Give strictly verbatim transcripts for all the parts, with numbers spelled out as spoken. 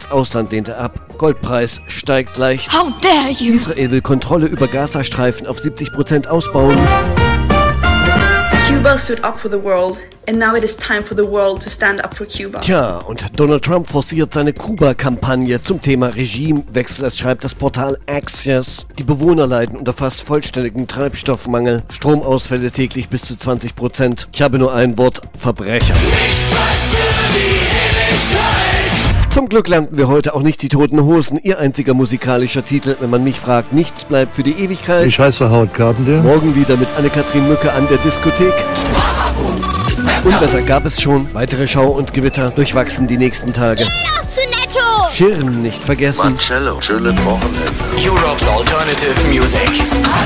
ins Ausland lehnt er ab. Goldpreis steigt leicht. How dare you? Israel will Kontrolle über Gazastreifen auf siebzig Prozent ausbauen. Cuba stood up for the world, and now it is time for the world to stand up for Cuba. Tja, und Donald Trump forciert seine Kuba-Kampagne zum Thema Regimewechsel. Das schreibt das Portal Axios. Die Bewohner leiden unter fast vollständigem Treibstoffmangel. Stromausfälle täglich bis zu zwanzig Prozent. Ich habe nur ein Wort: Verbrecher. Zum Glück lernten wir heute auch nicht die Toten Hosen, ihr einziger musikalischer Titel. Wenn man mich fragt, nichts bleibt für die Ewigkeit. Ich heiße Howard Carpenter. Morgen wieder mit Anne-Kathrin Mücke an der Diskothek. Unwetter gab es schon. Weitere Schau und Gewitter durchwachsen die nächsten Tage. Noch zu netto! Schirren nicht vergessen. Marcello, schönen Wochenende. Europe's Alternative Music.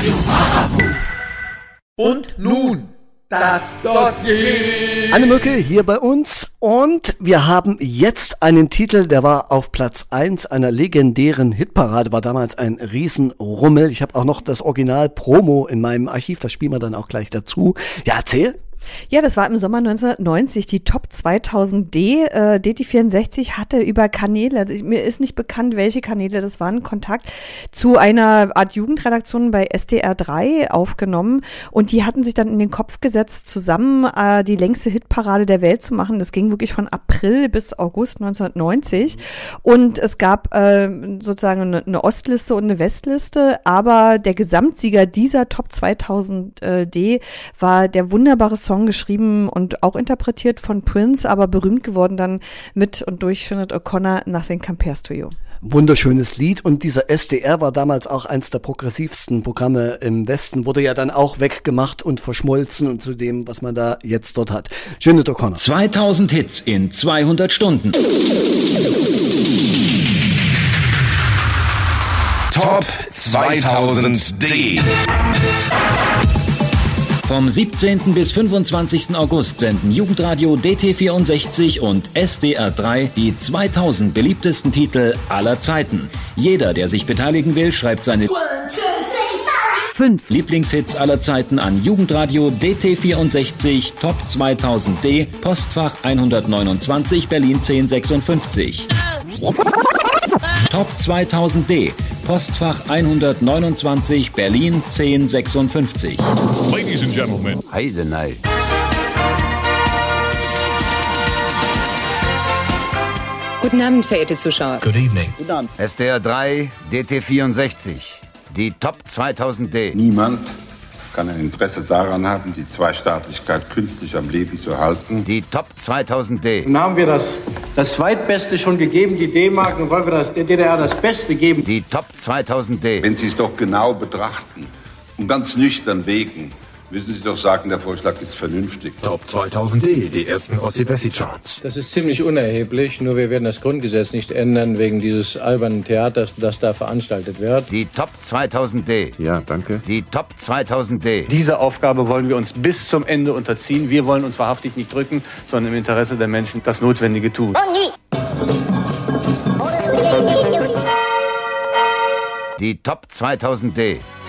Und nun das Dossier. Anne Mücke hier bei uns und wir haben jetzt einen Titel, der war auf Platz eins einer legendären Hitparade, war damals ein Riesenrummel. Ich habe auch noch das Original-Promo in meinem Archiv, das spielen wir dann auch gleich dazu. Ja, erzähl. Ja, das war im Sommer neunzehnhundertneunzig, die Top zweitausend D. Äh, D T vierundsechzig hatte über Kanäle, also mir ist nicht bekannt, welche Kanäle das waren, Kontakt zu einer Art Jugendredaktion bei S D R drei aufgenommen und die hatten sich dann in den Kopf gesetzt, zusammen äh, die längste Hitparade der Welt zu machen. Das ging wirklich von April bis August neunzehnhundertneunzig und es gab äh, sozusagen eine, eine Ostliste und eine Westliste, aber der Gesamtsieger dieser Top zweitausend D war der wunderbare Song, geschrieben und auch interpretiert von Prince, aber berühmt geworden dann mit und durch Sinead O'Connor, Nothing Compares to You. Wunderschönes Lied und dieser S D R war damals auch eins der progressivsten Programme im Westen, wurde ja dann auch weggemacht und verschmolzen und zu dem, was man da jetzt dort hat. Sinead O'Connor. zweitausend Hits in zweihundert Stunden. Top zweitausend D. Vom siebzehnten bis fünfundzwanzigsten August senden Jugendradio D T vierundsechzig und S D R drei die zweitausend beliebtesten Titel aller Zeiten. Jeder, der sich beteiligen will, schreibt seine fünf Lieblingshits aller Zeiten an Jugendradio D T vierundsechzig Top zweitausend D, Postfach hundertneunundzwanzig, Berlin zehn sechsundfünfzig. Top zweitausend D, Postfach hundertneunundzwanzig, Berlin zehn sechsundfünfzig. Ladies and Gentlemen. Heidenei. Guten Abend, verehrte Zuschauer. Good evening. Guten Abend. S D R drei, D T vierundsechzig. Die Top zweitausend D. Niemand kann ein Interesse daran haben, die Zweistaatlichkeit künstlich am Leben zu halten. Die Top zweitausend D. Nun haben wir das, das Zweitbeste schon gegeben, die D-Mark, und wollen wir das, der D D R das Beste geben. Die Top zweitausend D. Wenn Sie es doch genau betrachten und ganz nüchtern wägen, müssen Sie doch sagen, der Vorschlag ist vernünftig. Top zweitausend D, die ersten Ossi-Bessi-Charts. Das ist ziemlich unerheblich, nur wir werden das Grundgesetz nicht ändern wegen dieses albernen Theaters, das da veranstaltet wird. Die Top zweitausend D. Ja, danke. Die Top zweitausend D. Dieser Aufgabe wollen wir uns bis zum Ende unterziehen. Wir wollen uns wahrhaftig nicht drücken, sondern im Interesse der Menschen das Notwendige tun. Die Top zweitausend D.